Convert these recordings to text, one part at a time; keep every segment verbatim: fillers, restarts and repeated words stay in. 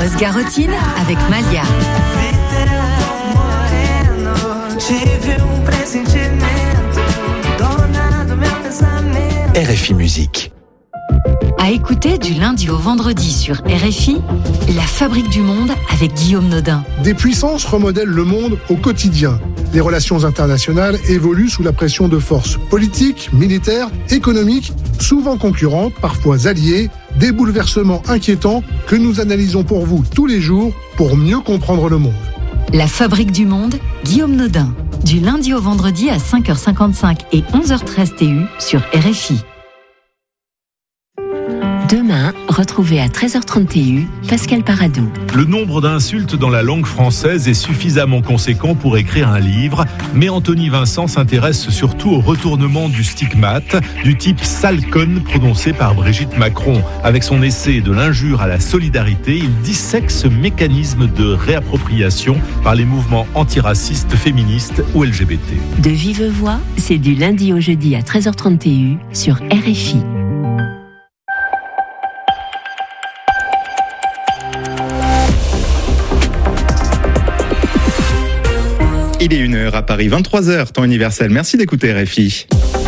Osgarotine avec Malia. R F I Musique. À écouter du lundi au vendredi sur R F I, La Fabrique du Monde avec Guillaume Nodin. Des puissances remodèlent le monde au quotidien. Les relations internationales évoluent sous la pression de forces politiques, militaires, économiques, souvent concurrentes, parfois alliées, des bouleversements inquiétants que nous analysons pour vous tous les jours pour mieux comprendre le monde. La Fabrique du Monde, Guillaume Nodin. Du lundi au vendredi à cinq heures cinquante-cinq et onze heures treize T U sur R F I. Demain, retrouvez à treize heures trente T U Pascal Paradou. Le nombre d'insultes dans la langue française est suffisamment conséquent pour écrire un livre, mais Anthony Vincent s'intéresse surtout au retournement du stigmate, du type sale conne prononcé par Brigitte Macron. Avec son essai de l'injure à la solidarité, il dissèque ce mécanisme de réappropriation par les mouvements antiracistes, féministes ou L G B T. De vive voix, c'est du lundi au jeudi à treize heures trente T U sur R F I. Il est une heure à Paris, vingt-trois heures, temps universel. Merci d'écouter R F I.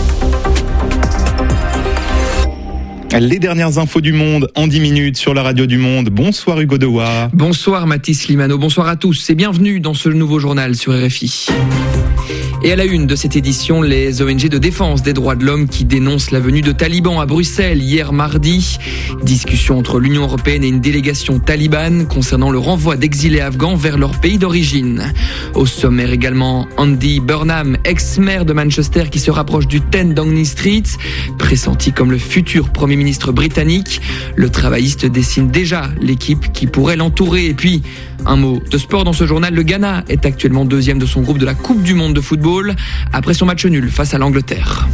Les dernières infos du monde en dix minutes sur la radio du Monde. Bonsoir Hugo Dewa. Bonsoir Mathis Limano, bonsoir à tous et bienvenue dans ce nouveau journal sur R F I. Et à la une de cette édition, les O N G de défense des droits de l'homme qui dénoncent la venue de talibans à Bruxelles hier mardi. Discussion entre l'Union européenne et une délégation talibane concernant le renvoi d'exilés afghans vers leur pays d'origine. Au sommaire également, Andy Burnham, ex-maire de Manchester qui se rapproche du dix Downing Street, pressenti comme le futur Premier ministre britannique. Le travailliste dessine déjà l'équipe qui pourrait l'entourer. Et puis, un mot de sport dans ce journal. Le Ghana est actuellement deuxième de son groupe de la Coupe du Monde de football après son match nul face à l'Angleterre.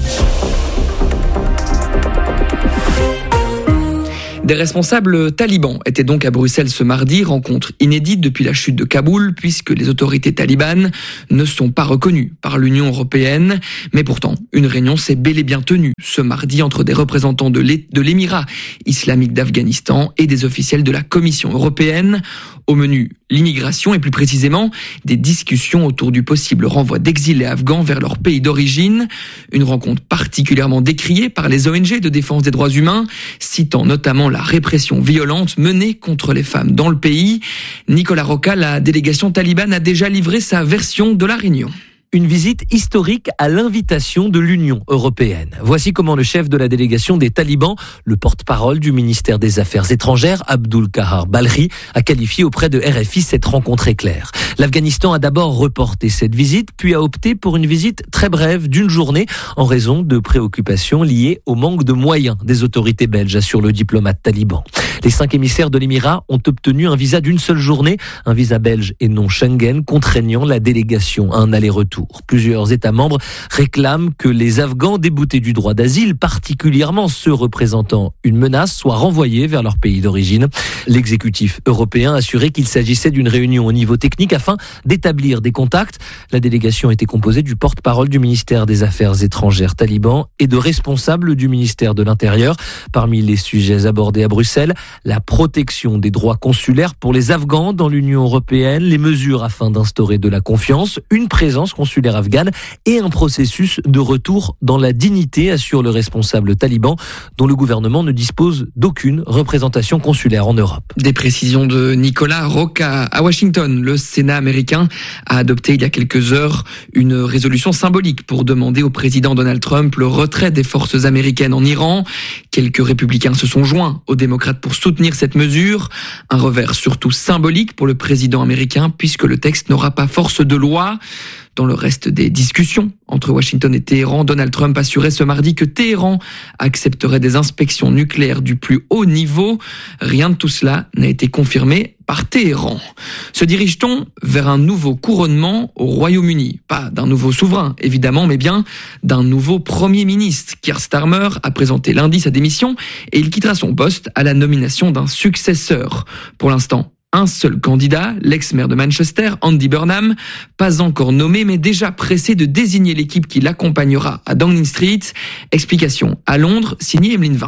Des responsables talibans étaient donc à Bruxelles ce mardi, rencontre inédite depuis la chute de Kaboul, puisque les autorités talibanes ne sont pas reconnues par l'Union européenne. Mais pourtant, une réunion s'est bel et bien tenue ce mardi entre des représentants de l'Émirat islamique d'Afghanistan et des officiels de la Commission européenne. Au menu, l'immigration et plus précisément des discussions autour du possible renvoi d'exilés afghans vers leur pays d'origine. Une rencontre particulièrement décriée par les O N G de défense des droits humains, citant notamment la répression violente menée contre les femmes dans le pays. Nicolas Roca, la délégation talibane, a déjà livré sa version de la réunion. Une visite historique à l'invitation de l'Union européenne. Voici comment le chef de la délégation des talibans, le porte-parole du ministère des Affaires étrangères, Abdul Kahar Balri, a qualifié auprès de R F I cette rencontre éclair. L'Afghanistan a d'abord reporté cette visite, puis a opté pour une visite très brève d'une journée en raison de préoccupations liées au manque de moyens des autorités belges, assure le diplomate taliban. Les cinq émissaires de l'Émirat ont obtenu un visa d'une seule journée, un visa belge et non Schengen, contraignant la délégation à un aller-retour. Plusieurs États membres réclament que les Afghans déboutés du droit d'asile, particulièrement ceux représentant une menace, soient renvoyés vers leur pays d'origine. L'exécutif européen a assuré qu'il s'agissait d'une réunion au niveau technique afin d'établir des contacts. La délégation était composée du porte-parole du ministère des Affaires étrangères taliban et de responsables du ministère de l'Intérieur. Parmi les sujets abordés à Bruxelles, la protection des droits consulaires pour les Afghans dans l'Union européenne, les mesures afin d'instaurer de la confiance, une présence consulaire afghane et un processus de retour dans la dignité, assure le responsable taliban, dont le gouvernement ne dispose d'aucune représentation consulaire en Europe. Des précisions de Nicolas Roca. À Washington, le Sénat américain a adopté il y a quelques heures une résolution symbolique pour demander au président Donald Trump le retrait des forces américaines en Iran. Quelques républicains se sont joints aux démocrates pour soutenir cette mesure. Un revers surtout symbolique pour le président américain puisque le texte n'aura pas force de loi. Dans le reste des discussions entre Washington et Téhéran, Donald Trump assurait ce mardi que Téhéran accepterait des inspections nucléaires du plus haut niveau. Rien de tout cela n'a été confirmé par Téhéran. Se dirige-t-on vers un nouveau couronnement au Royaume-Uni? Pas d'un nouveau souverain, évidemment, mais bien d'un nouveau Premier ministre. Keir Starmer a présenté lundi sa démission et il quittera son poste à la nomination d'un successeur. Pour l'instant, un seul candidat, l'ex-maire de Manchester, Andy Burnham, pas encore nommé mais déjà pressé de désigner l'équipe qui l'accompagnera à Downing Street. Explication à Londres, signée Emeline Vin.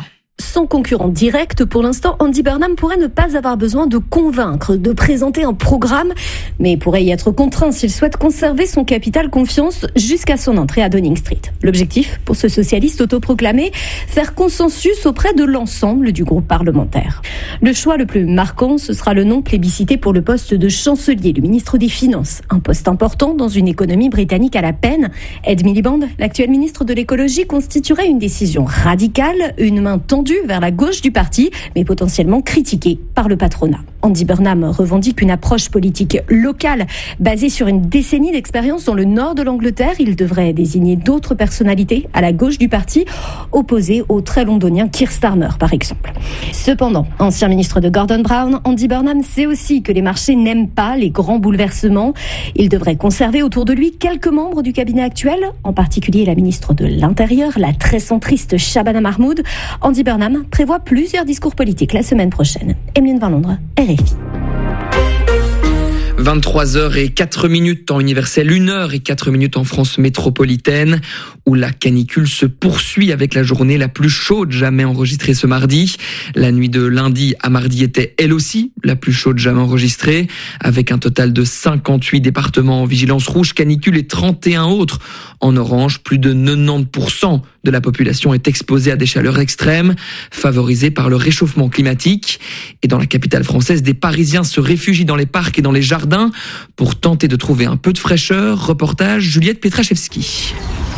sans concurrent direct pour l'instant, Andy Burnham pourrait ne pas avoir besoin de convaincre, de présenter un programme, mais pourrait y être contraint s'il souhaite conserver son capital confiance jusqu'à son entrée à Downing Street. L'objectif, pour ce socialiste autoproclamé, faire consensus auprès de l'ensemble du groupe parlementaire. Le choix le plus marquant, ce sera le nom plébiscité pour le poste de chancelier, le ministre des Finances. Un poste important dans une économie britannique à la peine. Ed Miliband, l'actuel ministre de l'écologie, constituerait une décision radicale, une main tendue vers la gauche du parti, mais potentiellement critiquée par le patronat. Andy Burnham revendique une approche politique locale, basée sur une décennie d'expérience dans le nord de l'Angleterre. Il devrait désigner d'autres personnalités à la gauche du parti, opposées au très londonien Keir Starmer, par exemple. Cependant, ancien ministre de Gordon Brown, Andy Burnham sait aussi que les marchés n'aiment pas les grands bouleversements. Il devrait conserver autour de lui quelques membres du cabinet actuel, en particulier la ministre de l'Intérieur, la très centriste Shabana Mahmood. Andy Burnham prévoit plusieurs discours politiques la semaine prochaine. Emeline Van Londres, R F I. vingt-trois heures zéro quatre minutes temps universel, une heure zéro quatre minutes en France métropolitaine, où la canicule se poursuit avec la journée la plus chaude jamais enregistrée ce mardi. La nuit de lundi à mardi était elle aussi la plus chaude jamais enregistrée, avec un total de cinquante-huit départements en vigilance rouge canicule et trente et un autres en orange. Plus de quatre-vingt-dix pour cent de la population est exposée à des chaleurs extrêmes, favorisées par le réchauffement climatique. Et dans la capitale française, des Parisiens se réfugient dans les parcs et dans les jardins pour tenter de trouver un peu de fraîcheur. Reportage Juliette Petraszewski.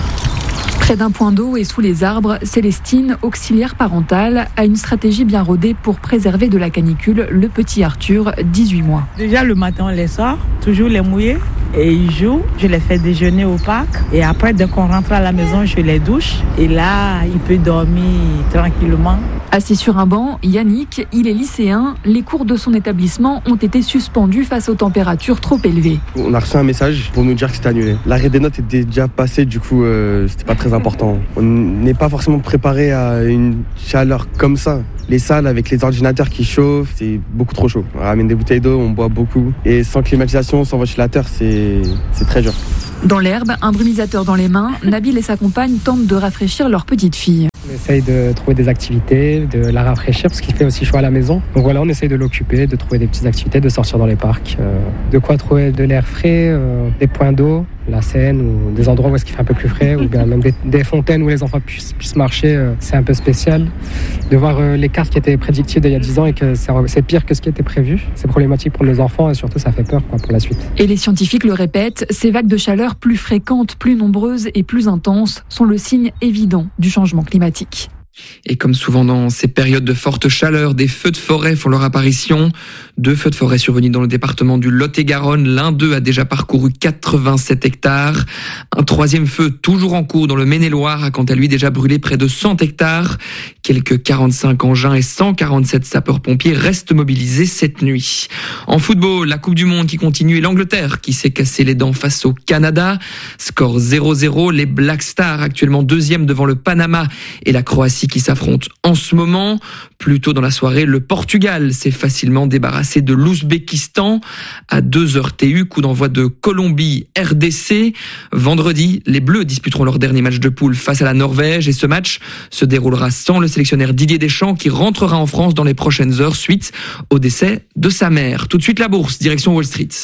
Près d'un point d'eau et sous les arbres, Célestine, auxiliaire parentale, a une stratégie bien rodée pour préserver de la canicule le petit Arthur, dix-huit mois. Déjà le matin, on les sort, toujours les mouiller, et ils jouent. Je les fais déjeuner au parc, et après, dès qu'on rentre à la maison, je les douche, et là, il peut dormir tranquillement. Assis sur un banc, Yannick, il est lycéen. Les cours de son établissement ont été suspendus face aux températures trop élevées. On a reçu un message pour nous dire que c'était annulé. L'arrêt des notes était déjà passé, du coup, euh, c'était pas très important. On n'est pas forcément préparé à une chaleur comme ça. Les salles avec les ordinateurs qui chauffent, c'est beaucoup trop chaud. On ramène des bouteilles d'eau, on boit beaucoup. Et sans climatisation, sans ventilateur, c'est, c'est très dur. Dans l'herbe, un brumisateur dans les mains, Nabil et sa compagne tentent de rafraîchir leur petite fille. On essaye de trouver des activités, de la rafraîchir parce qu'il fait aussi chaud à la maison. Donc voilà, on essaye de l'occuper, de trouver des petites activités, de sortir dans les parcs. Euh, de quoi trouver de l'air frais, euh, des points d'eau, la Seine ou des endroits où est-ce qu'il fait un peu plus frais, ou bien même des, des fontaines où les enfants puissent, puissent marcher. Euh, c'est un peu spécial de voir euh, les cartes qui étaient prédictives d'il y a dix ans et que c'est, c'est pire que ce qui était prévu. C'est problématique pour nos enfants et surtout ça fait peur quoi, pour la suite. Et les scientifiques le répètent, ces vagues de chaleur plus fréquentes, plus nombreuses et plus intenses sont le signe évident du changement climatique. Et comme souvent dans ces périodes de forte chaleur, des feux de forêt font leur apparition. Deux feux de forêt survenus dans le département du Lot-et-Garonne. L'un d'eux a déjà parcouru quatre-vingt-sept hectares. Un troisième feu, toujours en cours dans le Maine-et-Loire, a quant à lui déjà brûlé près de cent hectares. Quelques quarante-cinq engins et cent quarante-sept sapeurs-pompiers restent mobilisés cette nuit. En football, la Coupe du Monde qui continue et l'Angleterre qui s'est cassé les dents face au Canada. Score zéro zéro, les Black Stars actuellement deuxième devant le Panama et la Croatie qui s'affrontent en ce moment. Plus tôt dans la soirée, le Portugal s'est facilement débarrassé de l'Ouzbékistan à deux heures T U, coup d'envoi de Colombie-R D C. Vendredi, les Bleus disputeront leur dernier match de poule face à la Norvège et ce match se déroulera sans le sélectionneur Didier Deschamps qui rentrera en France dans les prochaines heures suite au décès de sa mère. Tout de suite la bourse, direction Wall Street.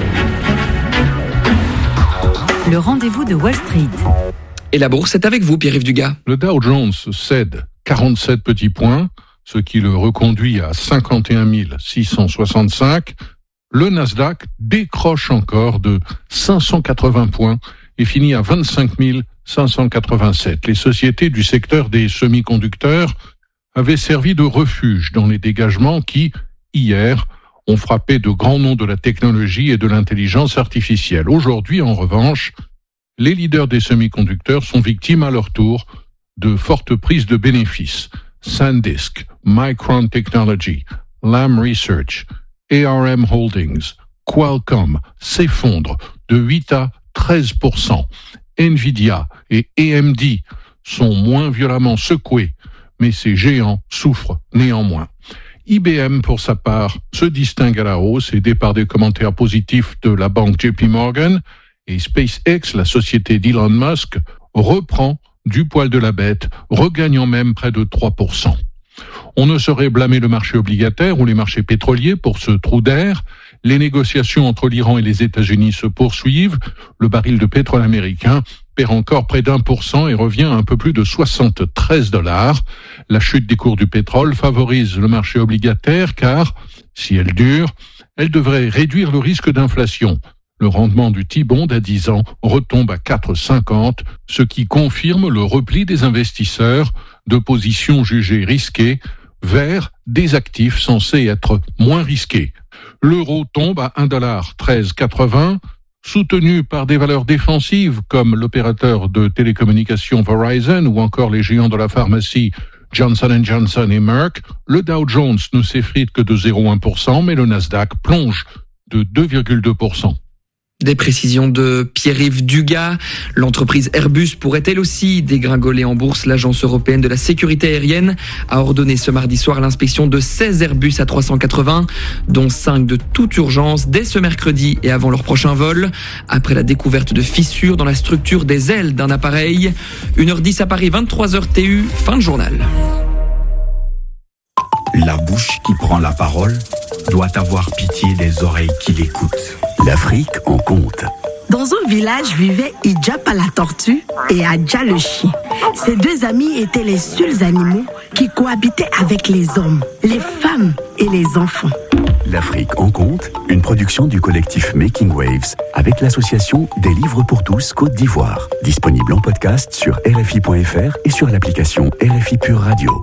Le rendez-vous de Wall Street. Et la bourse est avec vous, Pierre-Yves Dugas. Le Dow Jones cède quarante-sept petits points, ce qui le reconduit à cinquante et un mille six cent soixante-cinq. Le Nasdaq décroche encore de cinq cent quatre-vingts points et finit à vingt-cinq mille cinq cent quatre-vingt-sept. Les sociétés du secteur des semi-conducteurs avaient servi de refuge dans les dégagements qui, hier, ont frappé de grands noms de la technologie et de l'intelligence artificielle. Aujourd'hui, en revanche, les leaders des semi-conducteurs sont victimes à leur tour de fortes prises de bénéfices. SanDisk, Micron Technology, Lam Research, A R M Holdings, Qualcomm s'effondrent de huit à treize pour cent. Nvidia et A M D sont moins violemment secoués, mais ces géants souffrent néanmoins. I B M, pour sa part, se distingue à la hausse, aidé par des commentaires positifs de la banque J P Morgan, et SpaceX, la société d'Elon Musk, reprend du poil de la bête, regagnant même près de trois pour cent. On ne saurait blâmer le marché obligataire ou les marchés pétroliers pour ce trou d'air. Les négociations entre l'Iran et les États-Unis se poursuivent. Le baril de pétrole américain perd encore près d'un pour cent et revient à un peu plus de soixante-treize dollars. La chute des cours du pétrole favorise le marché obligataire car, si elle dure, elle devrait réduire le risque d'inflation. Le rendement du T-bond à dix ans retombe à quatre virgule cinquante, ce qui confirme le repli des investisseurs de positions jugées risquées vers des actifs censés être moins risqués. L'euro tombe à un dollar treize quatre-vingts, soutenu par des valeurs défensives comme l'opérateur de télécommunications Verizon ou encore les géants de la pharmacie Johnson and Johnson et Merck. Le Dow Jones ne s'effrite que de zéro virgule un pour cent, mais le Nasdaq plonge de deux virgule deux pour cent. Des précisions de Pierre-Yves Dugas. L'entreprise Airbus pourrait elle aussi dégringoler en bourse. L'Agence européenne de la sécurité aérienne a ordonné ce mardi soir l'inspection de seize Airbus A trois cent quatre-vingts, dont cinq de toute urgence dès ce mercredi et avant leur prochain vol. Après la découverte de fissures dans la structure des ailes d'un appareil. une heure dix à Paris, vingt-trois heures T U, fin de journal. La bouche qui prend la parole doit avoir pitié des oreilles qui l'écoutent. L'Afrique en compte. Dans un village vivaient Idjapa la tortue et Adja le chien. Ces deux amis étaient les seuls animaux qui cohabitaient avec les hommes, les femmes et les enfants. L'Afrique en compte, une production du collectif Making Waves avec l'association des livres pour tous Côte d'Ivoire. Disponible en podcast sur R F I point F R et sur l'application R F I Pure Radio.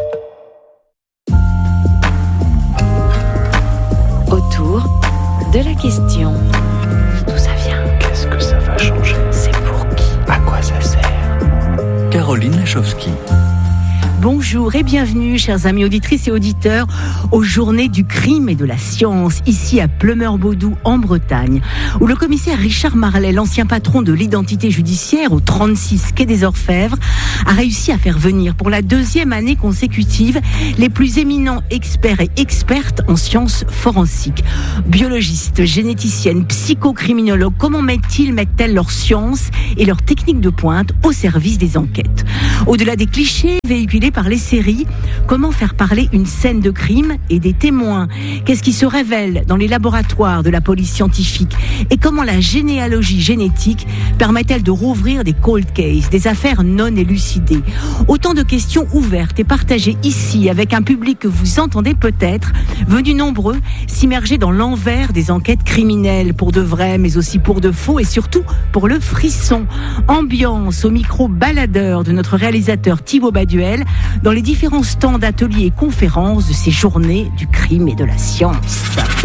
Autour de la question. D'où ça vient? Qu'est-ce que ça va changer? C'est pour qui? À quoi ça sert? Caroline Lachowski. Bonjour et bienvenue, chers amis auditrices et auditeurs, aux Journées du crime et de la science, ici à Pleumeur-Baudou, en Bretagne, où le commissaire Richard Marlet, l'ancien patron de l'identité judiciaire au trente-six quai des Orfèvres, a réussi à faire venir pour la deuxième année consécutive les plus éminents experts et expertes en sciences forensiques. Biologistes, généticiennes, psychocriminologues, comment mettent-ils, mettent-elles leur science et leur technique de pointe au service des enquêtes? Au-delà des clichés véhiculés par les séries, comment faire parler une scène de crime et des témoins? Qu'est-ce qui se révèle dans les laboratoires de la police scientifique? Et comment la généalogie génétique permet-elle de rouvrir des cold cases, des affaires non élucidées? Autant de questions ouvertes et partagées ici avec un public que vous entendez peut-être, venu nombreux s'immerger dans l'envers des enquêtes criminelles, pour de vrai mais aussi pour de faux et surtout pour le frisson. Ambiance au micro baladeur de notre réalisateur Thibaut Baduel dans les différents stands d'ateliers et conférences de ces journées du crime et de la science.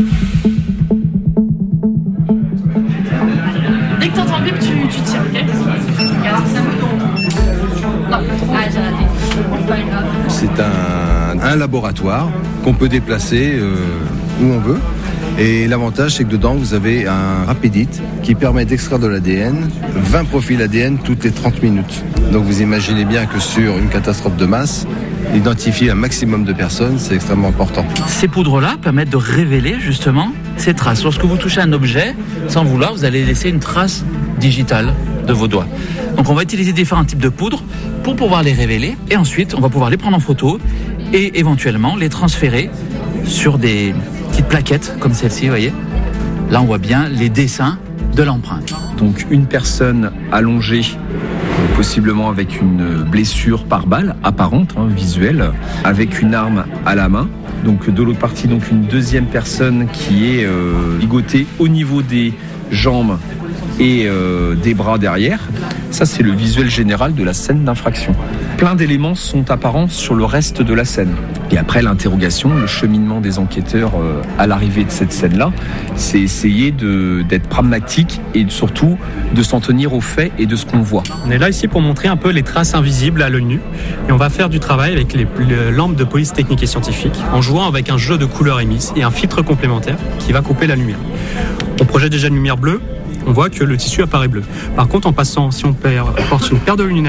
Dès que t'entends le bip, tu, tu tires, ok? Alors, c'est un non. Ah, j'ai raté. C'est un, un laboratoire qu'on peut déplacer euh, où on veut. Et l'avantage, c'est que dedans, vous avez un rapidite qui permet d'extraire de l'A D N, vingt profils A D N toutes les trente minutes. Donc vous imaginez bien que sur une catastrophe de masse, identifier un maximum de personnes, c'est extrêmement important. Ces poudres-là permettent de révéler justement ces traces. Lorsque vous touchez un objet, sans vouloir, vous allez laisser une trace digitale de vos doigts. Donc on va utiliser différents types de poudres pour pouvoir les révéler. Et ensuite, on va pouvoir les prendre en photo et éventuellement les transférer sur des petites plaquettes comme celle-ci, vous voyez. Là, on voit bien les dessins de l'empreinte. Donc une personne allongée, possiblement avec une blessure par balle apparente, hein, visuelle, avec une arme à la main. Donc de l'autre partie, donc une deuxième personne qui est euh, ligotée au niveau des jambes et euh, des bras derrière. Ça, c'est le visuel général de la scène d'infraction. Plein d'éléments sont apparents sur le reste de la scène. Et après l'interrogation, le cheminement des enquêteurs euh, à l'arrivée de cette scène-là, c'est essayer de, d'être pragmatique et surtout de s'en tenir aux faits et de ce qu'on voit. On est là ici pour montrer un peu les traces invisibles à l'œil nu. Et on va faire du travail avec les, les lampes de police technique et scientifique en jouant avec un jeu de couleurs émises et un filtre complémentaire qui va couper la lumière. On projette déjà une lumière bleue. On voit que le tissu apparaît bleu. Par contre, en passant, si on porte une paire de lunettes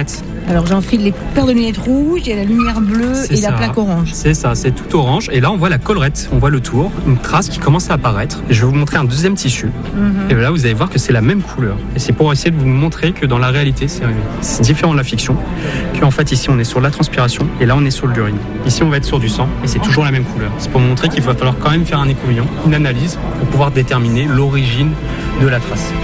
Alors j'enfile les paires de lunettes rouges, il y a la lumière bleue C'est et ça. la plaque orange. C'est ça, c'est tout orange. Et là, on voit la collerette, on voit le tour, une trace qui commence à apparaître. Je vais vous montrer un deuxième tissu. Mm-hmm. Et là, vous allez voir que c'est la même couleur. Et c'est pour essayer de vous montrer que dans la réalité, c'est, c'est différent de la fiction. Qu'en fait, ici, on est sur la transpiration et là, on est sur l'urine. Ici, on va être sur du sang et c'est toujours la même couleur. C'est pour montrer qu'il va falloir quand même faire un échouillon, une analyse pour pouvoir déterminer l'origine de la trace.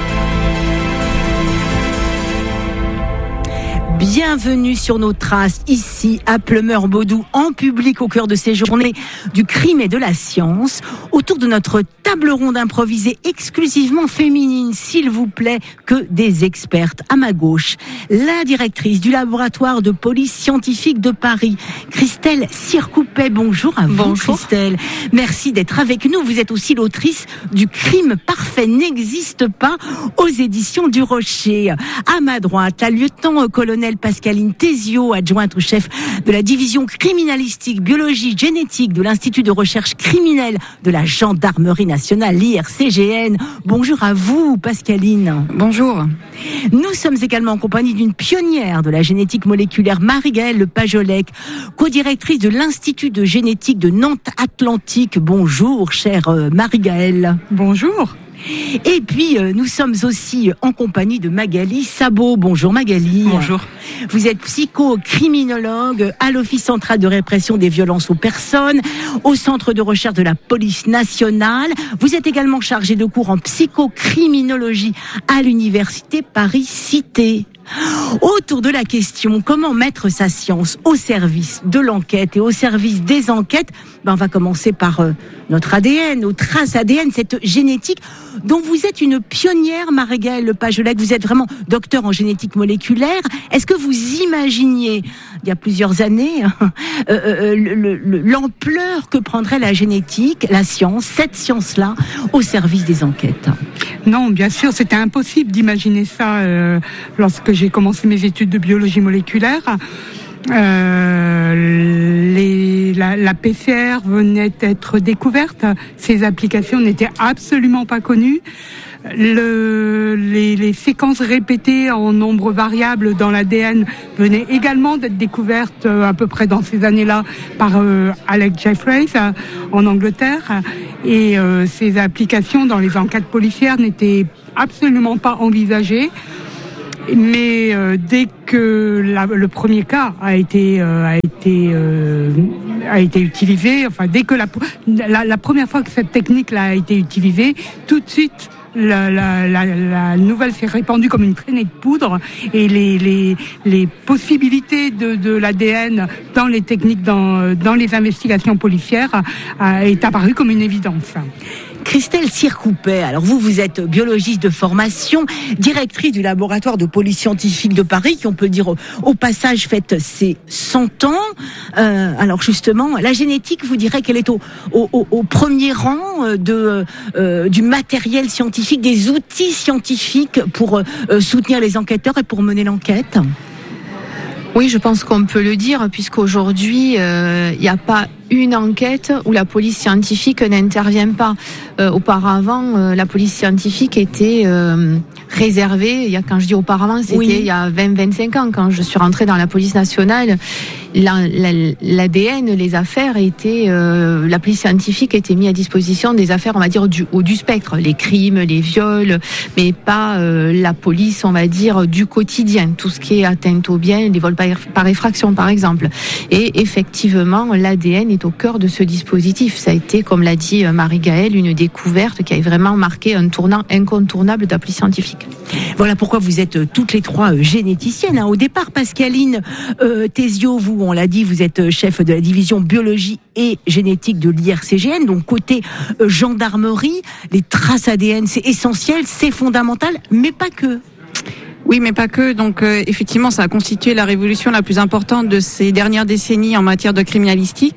Bienvenue sur nos traces, ici à Pleumeur-Baudou, en public au cœur de ces journées du crime et de la science, autour de notre table ronde improvisée exclusivement féminine, s'il vous plaît, que des expertes. À ma gauche, la directrice du laboratoire de police scientifique de Paris, Christelle Circoupet. Bonjour à vous, Bonjour. Christelle. Merci d'être avec nous. Vous êtes aussi l'autrice du Crime parfait n'existe pas aux éditions du Rocher. À ma droite, la lieutenant-colonel Pascaline Thésio, adjointe au chef de la division criminalistique, biologie, génétique de l'Institut de recherche criminelle de la Gendarmerie nationale, l'I R C G N. Bonjour à vous, Pascaline. Bonjour. Nous sommes également en compagnie d'une pionnière de la génétique moléculaire, Marie-Gaëlle Pajolec, co-directrice de l'Institut de génétique de Nantes-Atlantique. Bonjour, chère Marie-Gaëlle. Bonjour. Et puis, euh, nous sommes aussi en compagnie de Magali Sabot. Bonjour Magali. Bonjour. Vous êtes psychocriminologue à l'Office central de répression des violences aux personnes, au Centre de recherche de la police nationale. Vous êtes également chargée de cours en psychocriminologie à l'Université Paris-Cité. Autour de la question comment mettre sa science au service de l'enquête et au service des enquêtes, ben on va commencer par euh, notre A D N, nos traces A D N, cette génétique dont vous êtes une pionnière, Marie-Gaëlle Pajolec. Vous êtes vraiment docteur en génétique moléculaire. Est-ce que vous imaginiez, il y a plusieurs années, euh, euh, le, le, l'ampleur que prendrait la génétique, la science, cette science-là, au service des enquêtes? Non, bien sûr, c'était impossible d'imaginer ça euh, lorsque j'ai commencé mes études de biologie moléculaire. Euh, les, la, la P C R venait d'être découverte. Ses applications n'étaient absolument pas connues. Le, les, les séquences répétées en nombre variable dans l'A D N venaient également d'être découvertes euh, à peu près dans ces années-là par euh, Alex Jeffreys euh, en Angleterre. Et euh, ces applications dans les enquêtes policières n'étaient absolument pas envisagées. Mais euh, dès que la, le premier cas a été euh, a été euh, a été utilisé, enfin dès que la, la la première fois que cette technique-là a été utilisée, tout de suite La, la, la, la nouvelle s'est répandue comme une traînée de poudre et les, les, les possibilités de, de l'A D N dans les techniques, dans, dans les investigations policières euh, est apparue comme une évidence. Christelle Circoupet, alors vous, vous êtes biologiste de formation, directrice du laboratoire de police scientifique de Paris, qui on peut dire au, au passage fête ses cent ans. Euh, alors justement, la génétique, vous direz qu'elle est au, au, au premier rang de, euh, du matériel scientifique, des outils scientifiques pour euh, soutenir les enquêteurs et pour mener l'enquête? Oui, je pense qu'on peut le dire, puisqu'aujourd'hui, il euh, n'y a pas une enquête où la police scientifique n'intervient pas. Euh, auparavant, euh, la police scientifique était euh, réservée, il y a, quand je dis auparavant, c'était oui. il y a vingt à vingt-cinq ans, quand je suis rentrée dans la police nationale, la, la, l'A D N, les affaires étaient, euh, la police scientifique était mise à disposition des affaires, on va dire, du haut du spectre, les crimes, les viols, mais pas euh, la police, on va dire, du quotidien, tout ce qui est atteinte aux biens, les vols par, par effraction, par exemple. Et effectivement, l'A D N est au cœur de ce dispositif. Ça a été, comme l'a dit Marie-Gaëlle, une découverte qui a vraiment marqué un tournant incontournable de la police scientifique. Voilà pourquoi vous êtes toutes les trois généticiennes. Au départ, Pascaline euh, Thésio, vous, on l'a dit, vous êtes chef de la division biologie et génétique de l'I R C G N, donc côté euh, gendarmerie, les traces A D N, c'est essentiel, c'est fondamental, mais pas que. Oui, mais pas que. Donc, euh, effectivement, ça a constitué la révolution la plus importante de ces dernières décennies en matière de criminalistique.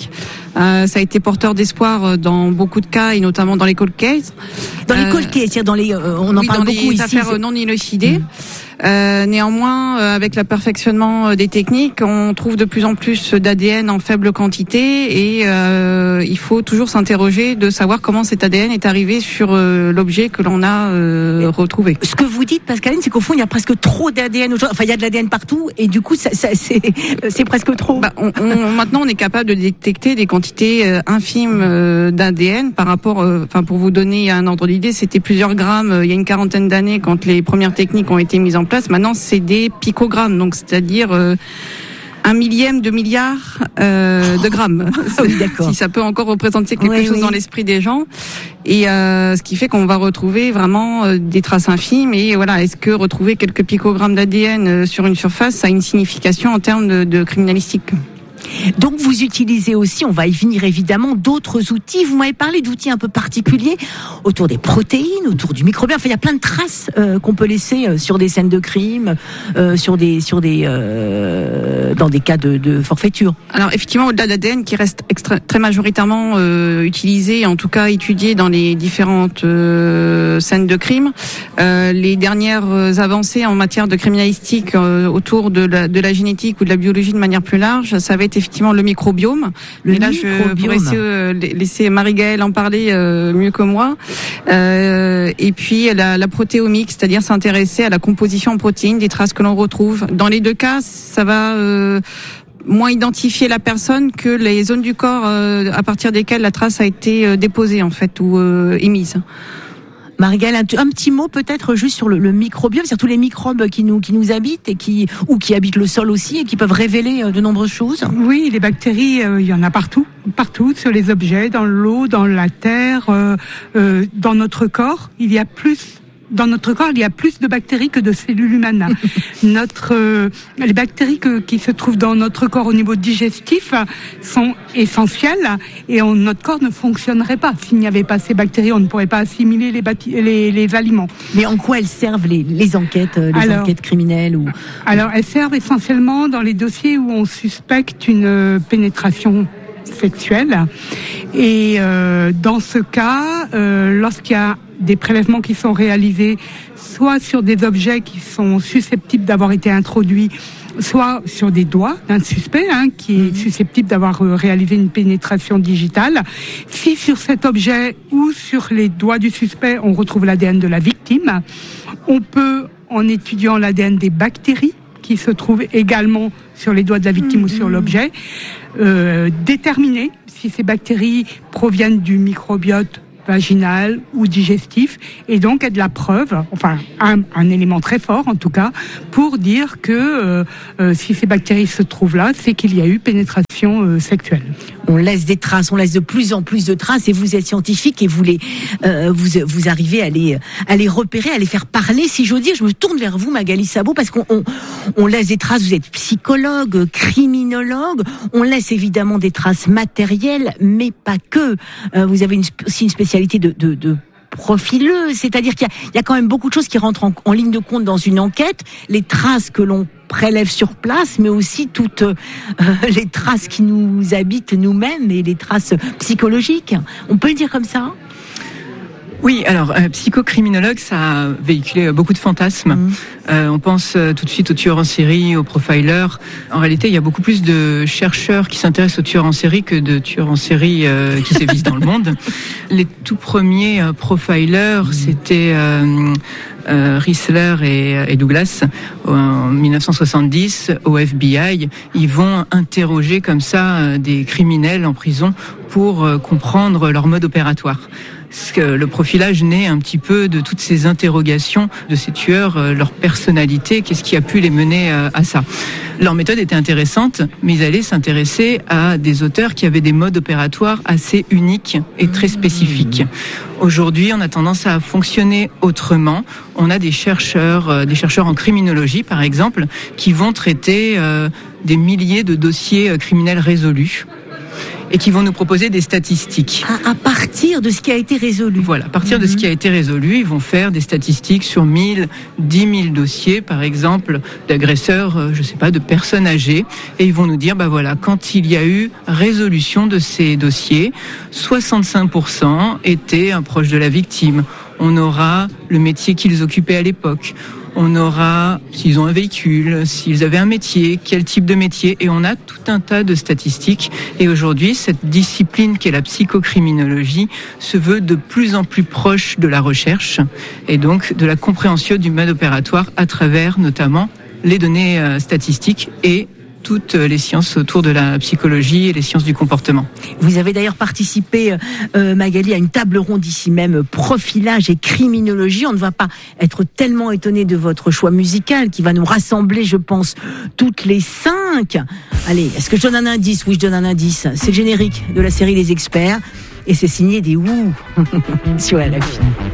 Euh, ça a été porteur d'espoir dans beaucoup de cas, et notamment dans les cold cases. Dans les cold cases, c'est-à-dire dans les, euh, on en oui, parle dans beaucoup les ici. affaires non élucidées. Mmh. Euh, néanmoins, euh, avec le perfectionnement des techniques, on trouve de plus en plus d'A D N en faible quantité, et euh, il faut toujours s'interroger de savoir comment cet A D N est arrivé sur euh, l'objet que l'on a euh, retrouvé. Ce que vous dites, Pascaline, c'est qu'au fond, il y a presque trop d'A D N. Enfin, il y a de l'A D N partout, et du coup, ça, ça, c'est, c'est presque trop. Bah, on, on, maintenant, on est capable de détecter des quantités euh, infimes euh, d'A D N par rapport. Enfin, euh, pour vous donner un ordre d'idée, c'était plusieurs grammes euh, il y a une quarantaine d'années quand les premières techniques ont été mises en place. Maintenant, c'est des picogrammes, donc c'est-à-dire euh, un millième de milliard euh, de grammes. Oh, oui, d'accord. Si ça peut encore représenter quelque oui, chose oui. dans l'esprit des gens. Et euh, ce qui fait qu'on va retrouver vraiment euh, des traces infimes. Et voilà, est-ce que retrouver quelques picogrammes d'A D N euh, sur une surface, ça a une signification en termes de, de criminalistique? Donc vous utilisez aussi, on va y venir évidemment, d'autres outils. Vous m'avez parlé d'outils un peu particuliers autour des protéines, autour du microbiome. Enfin, il y a plein de traces euh, qu'on peut laisser euh, sur des scènes de crime, euh, sur des, sur des, euh, dans des cas de, de forfaiture. Alors effectivement, au-delà de l'A D N qui reste extra- très majoritairement euh, utilisé, en tout cas étudié dans les différentes euh, scènes de crime, euh, les dernières avancées en matière de criminalistique euh, autour de la, de la génétique ou de la biologie de manière plus large, ça va être effectivement le microbiome. Le Mais là, microbiome. je pourrais essayer, euh, laisser Marie-Gaëlle en parler euh, mieux que moi. Euh, et puis la, la protéomique, c'est-à-dire s'intéresser à la composition en protéines des traces que l'on retrouve. Dans les deux cas, ça va euh, moins identifier la personne que les zones du corps euh, à partir desquelles la trace a été euh, déposée en fait ou euh, émise. Marie-Gaëlle, un, un petit mot peut-être juste sur le, le microbiome, c'est-à-dire tous les microbes qui nous qui nous habitent et qui ou qui habitent le sol aussi et qui peuvent révéler de nombreuses choses. Oui, les bactéries, euh, il y en a partout, partout sur les objets, dans l'eau, dans la terre, euh, euh, dans notre corps. Il y a plus. Dans notre corps, il y a plus de bactéries que de cellules humaines. Notre, euh, les bactéries que, qui se trouvent dans notre corps au niveau digestif sont essentielles et on, notre corps ne fonctionnerait pas. S'il n'y avait pas ces bactéries, on ne pourrait pas assimiler les, bati- les, les aliments. Mais en quoi elles servent les, les enquêtes, les alors, enquêtes criminelles ou... Alors, elles servent essentiellement dans les dossiers où on suspecte une pénétration sexuelle. Et euh, dans ce cas, euh, lorsqu'il y a des prélèvements qui sont réalisés, soit sur des objets qui sont susceptibles d'avoir été introduits, soit sur des doigts d'un suspect hein, qui est susceptible d'avoir euh, réalisé une pénétration digitale. Si sur cet objet ou sur les doigts du suspect, on retrouve l'A D N de la victime, on peut, en étudiant l'A D N des bactéries qui se trouvent également sur les doigts de la victime mmh. ou sur l'objet, euh, déterminer si ces bactéries proviennent du microbiote vaginal ou digestif, et donc être la preuve, enfin un, un élément très fort en tout cas, pour dire que euh, euh, si ces bactéries se trouvent là, c'est qu'il y a eu pénétration euh, sexuelle. On laisse des traces, on laisse de plus en plus de traces, et vous êtes scientifique et vous les, euh, vous, vous arrivez à les, à les repérer, à les faire parler. Si j'ose dire, je me tourne vers vous, Magali Sabot, parce qu'on on, on laisse des traces. Vous êtes psychologue, criminologue. On laisse évidemment des traces matérielles, mais pas que. Euh, vous avez une, aussi une spécialité de, de, de profileuse, c'est-à-dire qu'il y a, il y a quand même beaucoup de choses qui rentrent en, en ligne de compte dans une enquête. Les traces que l'on prélève sur place, mais aussi toutes euh, les traces qui nous habitent nous-mêmes et les traces psychologiques. On peut le dire comme ça ? Oui, alors euh, psychocriminologue, ça a véhiculé beaucoup de fantasmes. Mmh. Euh, on pense euh, tout de suite aux tueurs en série, aux profilers. En réalité, il y a beaucoup plus de chercheurs qui s'intéressent aux tueurs en série que de tueurs en série euh, qui sévissent dans le monde. Les tout premiers euh, profilers, mmh. c'était euh, euh, Rissler et, et Douglas en dix-neuf cent soixante-dix au F B I. Ils vont interroger comme ça euh, des criminels en prison pour euh, comprendre leur mode opératoire. Parce que le profilage naît un petit peu de toutes ces interrogations de ces tueurs, euh, leur personnalité, qu'est-ce qui a pu les mener euh, à ça. Leur méthode était intéressante, mais ils allaient s'intéresser à des auteurs qui avaient des modes opératoires assez uniques et très spécifiques. Aujourd'hui, on a tendance à fonctionner autrement. On a des chercheurs, euh, des chercheurs en criminologie, par exemple, qui vont traiter euh, des milliers de dossiers euh, criminels résolus. et qui vont nous proposer des statistiques. À, à partir de ce qui a été résolu. Voilà, à partir mm-hmm. de ce qui a été résolu, ils vont faire des statistiques sur mille, dix mille dossiers, par exemple, d'agresseurs, je sais pas, de personnes âgées, et ils vont nous dire, bah voilà, quand il y a eu résolution de ces dossiers, soixante-cinq pour cent étaient un proche de la victime. On aura le métier qu'ils occupaient à l'époque. On aura s'ils ont un véhicule, s'ils avaient un métier, quel type de métier, et on a tout un tas de statistiques. Et aujourd'hui, cette discipline qui est la psychocriminologie se veut de plus en plus proche de la recherche et donc de la compréhension du mode opératoire à travers notamment les données statistiques et toutes les sciences autour de la psychologie et les sciences du comportement. Vous avez d'ailleurs participé, euh, Magali, à une table ronde ici même, profilage et criminologie. On ne va pas être tellement étonné de votre choix musical qui va nous rassembler, je pense, toutes les cinq. Allez, est-ce que je donne un indice? Oui, je donne un indice. C'est le générique de la série Les Experts et c'est signé des Who sur R F I.